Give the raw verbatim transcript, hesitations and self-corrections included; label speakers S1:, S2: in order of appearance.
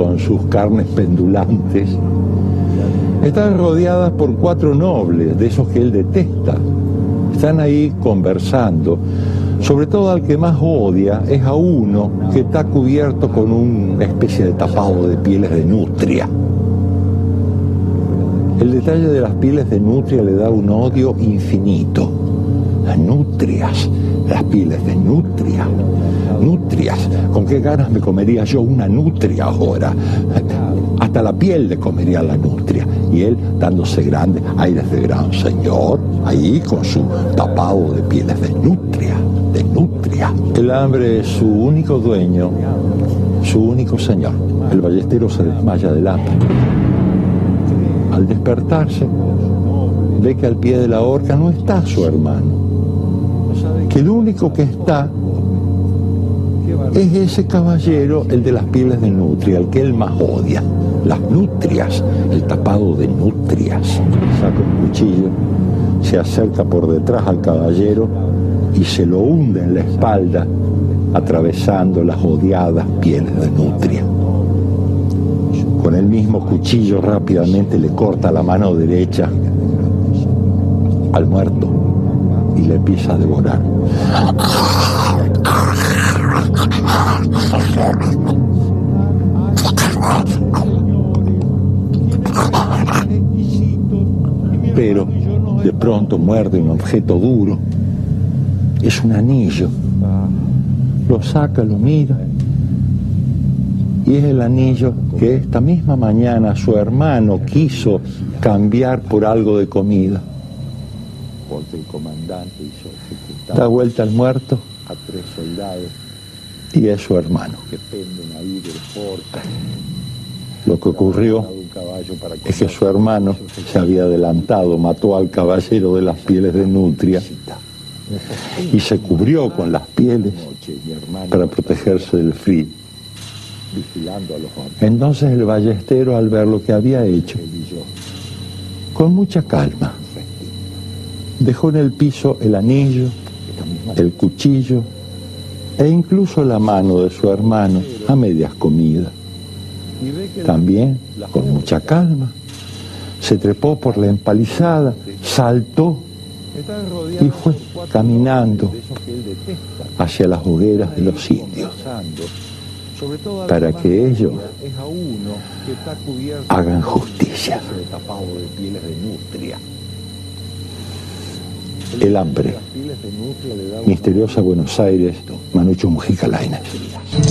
S1: con sus carnes pendulantes, están rodeadas por cuatro nobles, de esos que él detesta. Están ahí conversando. Sobre todo al que más odia es a uno que está cubierto con una especie de tapado de pieles de nutria. El detalle de las pieles de nutria le da un odio infinito. Las nutrias, las pieles de nutria. Nutrias, ¿con qué ganas me comería yo una nutria ahora? Hasta la piel le comería la nutria. Y él dándose grandes aires de gran señor, ahí con su tapado de pieles de nutria, de nutria. El hambre es su único dueño, su único señor. El ballestero se desmaya del hambre. Al despertarse, ve que al pie de la horca no está su hermano, que el único que está es ese caballero, el de las pieles de nutria, el que él más odia. Las nutrias, el tapado de nutrias. Saca un cuchillo, se acerca por detrás al caballero y se lo hunde en la espalda, atravesando las odiadas pieles de nutria. Con el mismo cuchillo rápidamente le corta la mano derecha al muerto y le empieza a devorar. Pero de pronto muerde un objeto duro. Es un anillo. Lo saca, lo mira. Y es el anillo que esta misma mañana su hermano quiso cambiar por algo de comida. Porque el comandante hizo ejecutar. Da vuelta al muerto a tres soldados. Y es su hermano. Que penden ahí del portal. Lo que ocurrió es que su hermano se había adelantado, mató al caballero de las pieles de nutria y se cubrió con las pieles para protegerse del frío. Entonces el ballestero, al ver lo que había hecho, con mucha calma, dejó en el piso el anillo, el cuchillo e incluso la mano de su hermano a medias comidas. También, con mucha calma, se trepó por la empalizada, saltó y fue caminando hacia las hogueras de los indios, para que ellos hagan justicia. El hambre. Misteriosa Buenos Aires, Manucho Mujica Lainez.